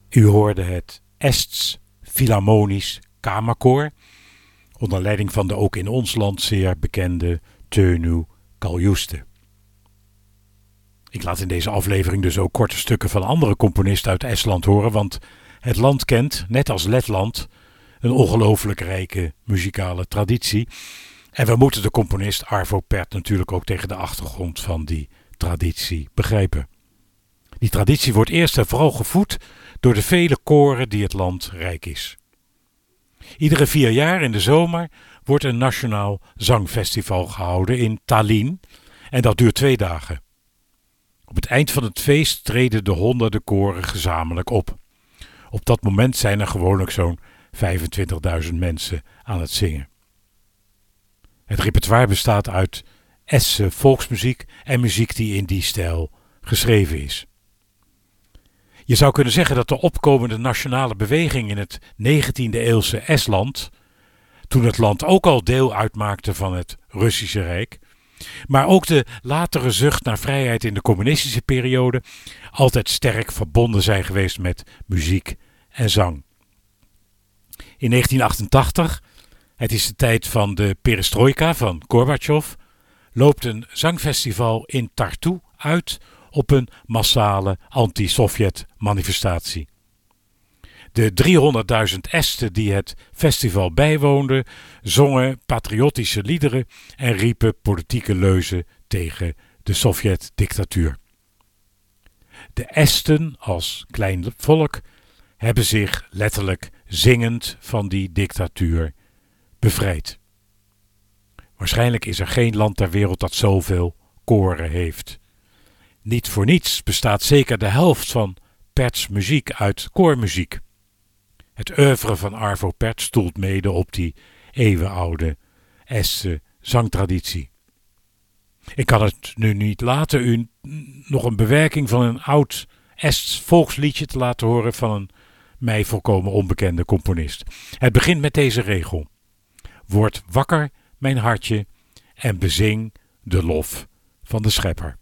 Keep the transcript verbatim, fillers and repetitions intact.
U hoorde het Ests Philharmonisch Kamerkoor onder leiding van de ook in ons land zeer bekende Tönu Kaljuste. Ik laat in deze aflevering dus ook korte stukken van andere componisten uit Estland horen, want het land kent, net als Letland, een ongelooflijk rijke muzikale traditie. En we moeten de componist Arvo Pärt natuurlijk ook tegen de achtergrond van die traditie begrijpen. Die traditie wordt eerst en vooral gevoed door de vele koren die het land rijk is. Iedere vier jaar in de zomer wordt een nationaal zangfestival gehouden in Tallinn en dat duurt twee dagen. Op het eind van het feest treden de honderden koren gezamenlijk op. Op dat moment zijn er gewoonlijk zo'n vijfentwintigduizend mensen aan het zingen. Het repertoire bestaat uit Estse volksmuziek en muziek die in die stijl geschreven is. Je zou kunnen zeggen dat de opkomende nationale beweging in het negentiende eeuwse Estland, toen het land ook al deel uitmaakte van het Russische Rijk, maar ook de latere zucht naar vrijheid in de communistische periode, altijd sterk verbonden zijn geweest met muziek en zang. In negentien achtentachtig, het is de tijd van de perestrojka van Gorbachev, loopt een zangfestival in Tartu uit op een massale anti-Sovjet manifestatie. De driehonderdduizend Esten die het festival bijwoonden, zongen patriotische liederen en riepen politieke leuzen tegen de Sovjet-dictatuur. De Esten als klein volk hebben zich letterlijk zingend van die dictatuur bevrijd. Waarschijnlijk is er geen land ter wereld dat zoveel koren heeft. Niet voor niets bestaat zeker de helft van Pärts muziek uit koormuziek. Het oeuvre van Arvo Pärt stoelt mede op die eeuwenoude Estse zangtraditie. Ik kan het nu niet laten u nog een bewerking van een oud Ests volksliedje te laten horen van een mij volkomen onbekende componist. Het begint met deze regel: Word wakker, mijn hartje, en bezing de lof van de Schepper.